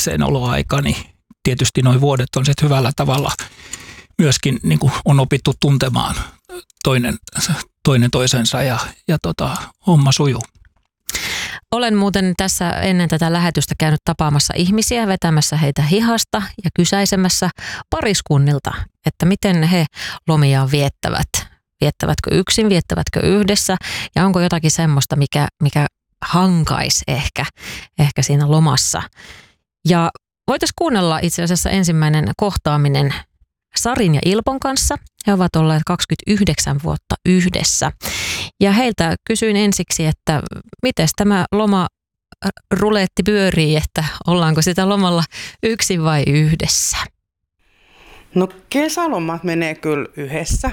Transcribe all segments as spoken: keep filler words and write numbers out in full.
erikseen oloaika, niin tietysti noin vuodet on sitten hyvällä tavalla myöskin niin kuin on opittu tuntemaan toinen, toinen toisensa ja, ja tota, homma sujuu. Olen muuten tässä ennen tätä lähetystä käynyt tapaamassa ihmisiä, vetämässä heitä hihasta ja kysäisemässä pariskunnilta, että miten he lomiaan viettävät. Viettävätkö yksin, viettävätkö yhdessä ja onko jotakin semmoista, mikä, mikä hankaisi ehkä, ehkä siinä lomassa. Ja voitaisiin kuunnella itse asiassa ensimmäinen kohtaaminen Sarin ja Ilpon kanssa. He ovat olleet kaksikymmentäyhdeksän vuotta yhdessä. Ja heiltä kysyin ensiksi, että miten tämä loma ruletti pyörii, että ollaanko sitä lomalla yksin vai yhdessä? No kesälomat menee kyllä yhdessä.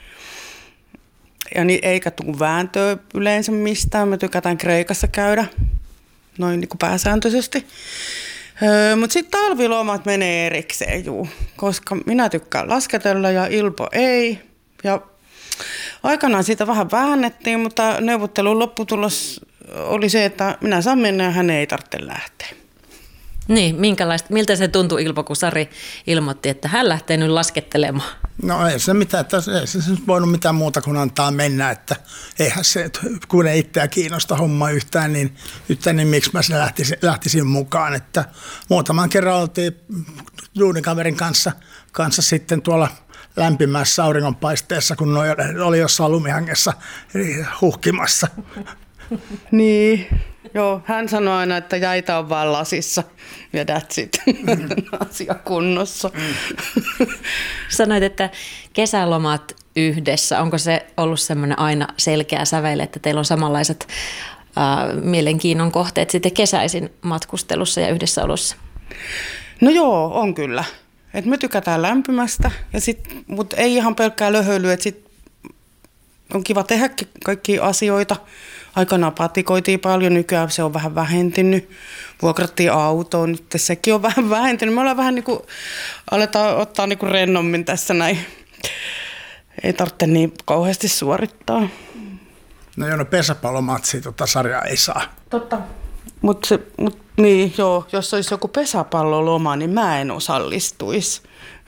Ja niin eikä tule vääntöä yleensä mistään. Me tykätään Kreikassa käydä, noin niin kuin pääsääntöisesti. Öö, Mutta sitten talvilomat menee erikseen, juu, koska minä tykkään lasketella ja Ilpo ei. Ja aikanaan siitä vähän väännettiin, mutta neuvottelun lopputulos oli se, että minä saan mennä ja hän ei tarvitse lähteä. Niin, minkälaista, miltä se tuntui Ilpo, kun Sari ilmoitti, että hän lähtee nyt laskettelemaan? No ei se mitään, että ei se voinut mitään muuta kuin antaa mennä, että eihän se, kun ei itseä kiinnosta homma yhtään, niin, yhtään, niin miksi mä se lähtisin, lähtisin mukaan. Että muutaman kerran oltiin duunikaverin kanssa, kanssa sitten tuolla lämpimässä auringonpaisteessa, kun oli jossain lumihangessa huhkimassa. Niin, joo, hän sanoi aina, että jäitä on vaan lasissa ja that's it, mm. asia kunnossa. Mm. Sanoit, että kesälomat yhdessä, onko se ollut semmoinen aina selkeä sävel, että teillä on samanlaiset äh, mielenkiinnon kohteet sitten kesäisin matkustelussa ja yhdessäolossa? No joo, on kyllä. Et me tykätään lämpimästä, ja sit, mutta ei ihan pelkkää löhöilyä, että sit on kiva tehdä kaikkia asioita. Aikanaan patikoitiin paljon, nykyään se on vähän vähentynyt. Vuokrattiin autoon, nyt sekin on vähän vähentynyt. Me ollaan vähän niin kuin, aletaan ottaa niin kuin rennommin tässä näin. Ei tarvitse niin kauheasti suorittaa. No joo, no pesäpallomatsia tota sarjaa ei saa. Totta. Mutta mut, niin, joo, jos olisi joku pesäpalloloma, niin mä en osallistuisi.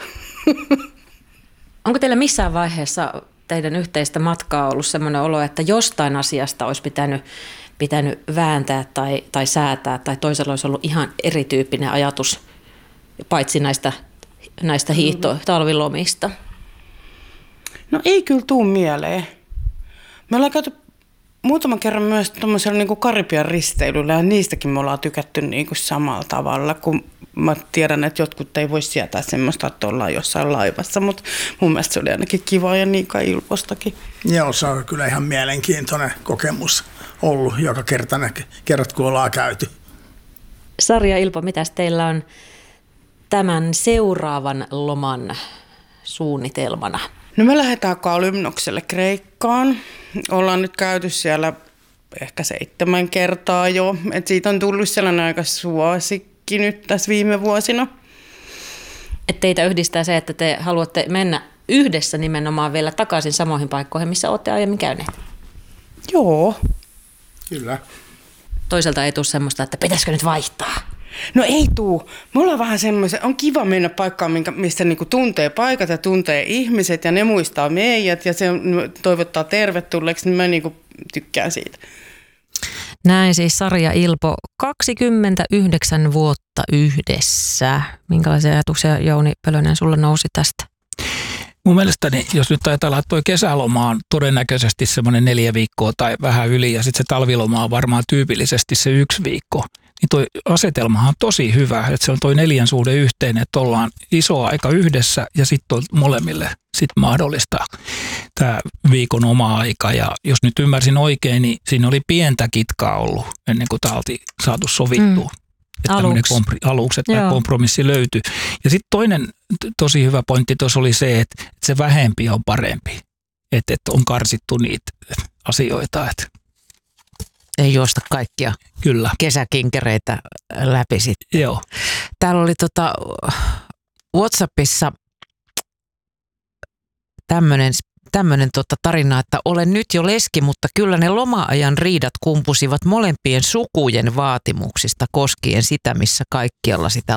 Onko teillä missään vaiheessa teidän yhteistä matkaa ollut semmoinen olo, että jostain asiasta olisi pitänyt, pitänyt vääntää tai, tai säätää, tai toisella olisi ollut ihan erityyppinen ajatus, paitsi näistä, näistä hiihto- talvilomista? No ei kyllä tuu mieleen. Me ollaan käyty muutaman kerran myös tuollaisella niin kuin Karibian risteilyllä, ja niistäkin me ollaan tykätty niin kuin samalla tavalla, kun mä tiedän, että jotkut ei voi sietää semmoista, että ollaan jossain laivassa, mutta mun mielestä se oli ainakin kiva ja niin kai Ilpostakin. Joo, se on kyllä ihan mielenkiintoinen kokemus ollut joka kerta, kerrat kun ollaan käyty. Sari ja Ilpo, mitäs teillä on tämän seuraavan loman suunnitelmana? No me lähdetään Kalymnokselle Kreikkaan. Ollaan nyt käyty siellä ehkä seitsemän kertaa jo. Et siitä on tullut sellainen aika suosikki nyt tässä viime vuosina. Et teitä yhdistää se, että te haluatte mennä yhdessä nimenomaan vielä takaisin samoihin paikkoihin, missä olette aiemmin käyneet? Joo. Kyllä. Toiselta ei tule semmoista, että pitäisikö nyt vaihtaa? No ei tuu. Me ollaan vähän semmoisen, on kiva mennä paikkaan, mistä niinku tuntee paikat ja tuntee ihmiset ja ne muistaa meidät ja se toivottaa tervetulleeksi, niin mä niinku tykkään siitä. Näin siis Sari ja Ilpo, kaksikymmentäyhdeksän vuotta yhdessä. Minkälaisia ajatuksia, Jouni Pölönen, sulle nousi tästä? Mun mielestäni, jos nyt ajatellaan, että toi kesäloma on todennäköisesti semmoinen neljä viikkoa tai vähän yli ja sitten se talviloma on varmaan tyypillisesti se yksi viikko, niin toi asetelmahan on tosi hyvä, että se on toi neljän suhde yhteen, että ollaan iso aika yhdessä ja sitten on molemmille sit mahdollista tämä viikon oma aika. Ja jos nyt ymmärsin oikein, niin siinä oli pientä kitkaa ollut ennen kuin tämä oltiin saatu sovittua. Mm. Että tämmöinen kompri- aluksi, että tämä kompromissi löytyi. Ja sitten toinen tosi hyvä pointti tuossa oli se, että se vähempi on parempi. Että, että on karsittu niitä asioita. Että ei juosta kaikkia Kyllä. kesäkinkereitä läpi sitten. Joo. Täällä oli tota WhatsAppissa tämmöinen tämmöinen tota tarina, että olen nyt jo leski, mutta kyllä ne loma-ajan riidat kumpusivat molempien sukujen vaatimuksista koskien sitä, missä kaikkialla sitä